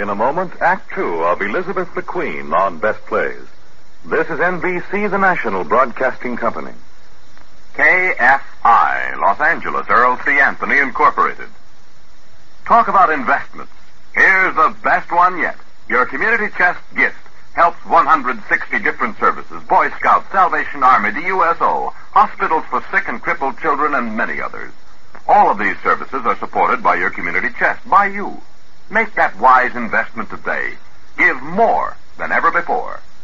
In a moment, Act Two of Elizabeth the Queen on Best Plays. This is NBC, the national broadcasting company. KFI, Los Angeles, Earl C. Anthony, Incorporated. Talk about investments. Here's the best one yet. Your community chest gift helps 160 different services. Boy Scouts, Salvation Army, the USO, hospitals for sick and crippled children, and many others. All of these services are supported by your community chest, by you. Make that wise investment today. Give more than ever before.